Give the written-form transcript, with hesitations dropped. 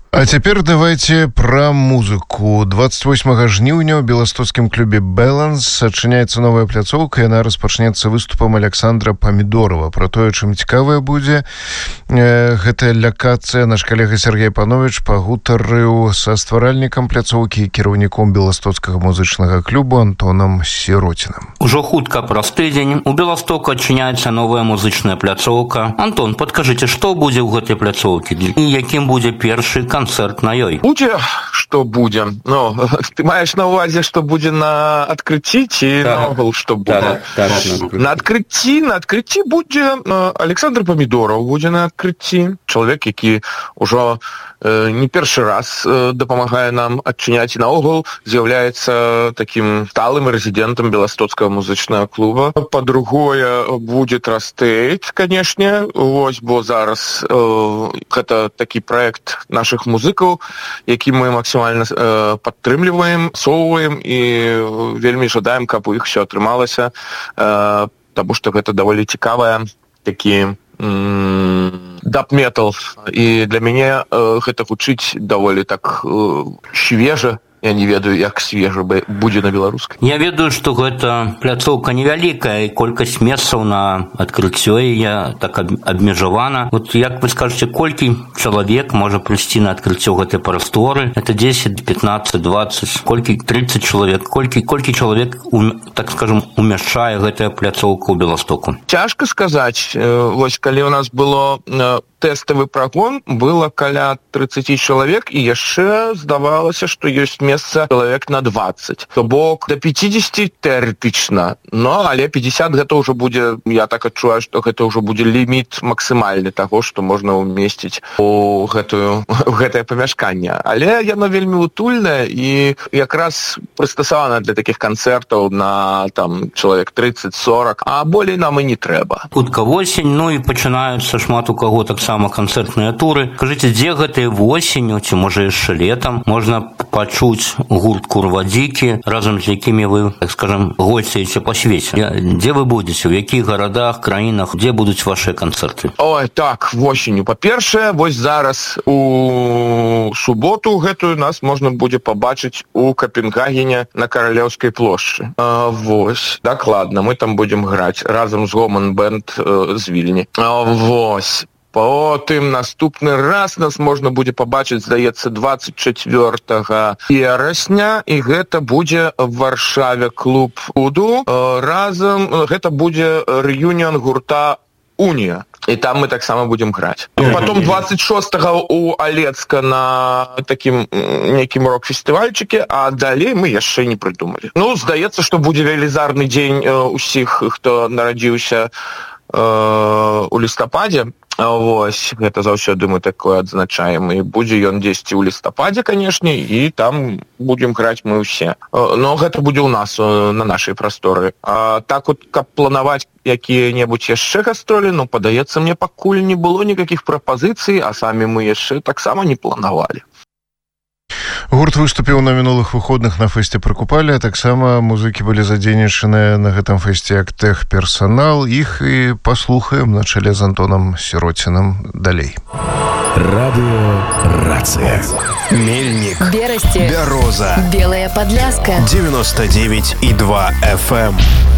А цяпер давайте пра музыку. 28 жніўня ў беластоцкім клубе «Бэланс» адчыняецца новая пляцоўка, яна распачнецца выступам Александра Памідорова. Пра тое, чым цікавая будзе гэтая лакацыя, наш калега Сергей Панович пагутарыў са стваральнікам пляцоўкі і кіраўніком беластоцкага музычнага клубу Антонам Сіротінам. Ужо хутка праз тыдзень у Беластоку адчыняецца новая музычная пляцоўка. Антон, падкажыце, што будзе ў гэтай пляцоўкі і якім будзе першы концерт на ёй? Будзе, што будзе. Ну, ты маеш на ўвазе, што будзе на адкрыцці ці наогул што будзе? На адкрыцці будзе Александр Памідоров будзе на адкрыцці. Чалавек, які ўжо не першы раз дапамагае нам адчыняць і наогул з'яўляецца такім сталым рэзідэнтам беластоцкага музычнага клуба. Па-другое, будзе Трастэйт, канешне. Вось, бо зараз гэта такі праект нашых музыкаў, які мы максімальна падтрымліваем, соўваем і вельмі жадаем, каб у іх все атрымалася, таму што гэта даволі цікавая такі даб-метал. І для мяне гэта гучыць даволі так свежа. Я не ведаю, як свежа будзе на беларускай. Я ведаю, што гэта пляцоўка невялікая, і колькасць месцаў на адкрыццё я так абмежавана. Вот як вы скажаце, колькі чалавек можа прыйсці на адкрыццё гэтай прасторы? Это 10, 15, 20, колькі 30 чалавек? Колькі чалавек, так скажем, умяшчае гэтая пляцоўка ў Беластоку? Цяжка сказаць. Вось калі у нас было тэставы прагон, было каля 30 чалавек, і яшчэ здавалася, што ёсць месца чалавек на 20. То бок да 50 тэарэтычна. Но, але 50 гэта ўжо будзе, я так адчуваю, што гэта ўжо будзе ліміт максімальны таго, што можна ўмесціць у гэтае памяшканне. Але яно вельмі утульнае і якраз прыстасавана для такіх канцэртаў на там чалавек 30-40, а болей нам і не трэба. Хутка восень, ну і пачынаюцца шмат у каго таксама канцэртныя туры. Кажыце, дзе гэтай восенню, ці можа яшчэ летам можна пачуць гурт Курвадзікі, разам з якімі вы, так скажем, госціце па свеце? Дзе вы будзеце? У якіх гарадах, краінах? Дзе будуць вашыя канцэрты? Ой, так, восенню. Па-першае, вось зараз у суботу гэтую нас можна будзе пабачыць у Капенгагене на Каралеўскай плошчы. Вось, дакладна, мы там будзем граць разам з Гоман-бэнд з Вільні. Вось. Потым наступны раз нас можна будзе пабачыць, здаецца, 24 верасня, і гэта будзе в Варшаве клуб Уду. Разам гэта будзе рэюніон гурта Унія. І там мы таксама будзем граць. Потом 26-го у Алецка на такім нейкім рок-фестывальчыке, а далей мы яшчэ не прыдумалі. Ну, здаецца, што будзе велізарны дзень усіх, хто нарадзіўся у лістападзе. Вось, гэта заўсёды мы такое адзначаем. І будзе ён дзесьці ў лістападзе, канешне, і там будзем граць мы ўсе. Но гэта будзе ў нас, на нашай прасторы. А так от, каб планаваць якія-небудзь яшчэ гастролі, ну, падаецца, мне пакуль не было никаких прапазіцый, а самі мы яшчэ таксама не планавалі. Гурт выступіў на мінулых выходных на фэсце Пракупалі, а таксама музыкі былі задзейнічаныя на гэтым фэсце як тэхперсанал. Іх і паслухаем на чале з Антонам Сіротінам далей. Радио Рация. Мельник. Берасти. Бяроза. Белая Подляска. 99,2 FM.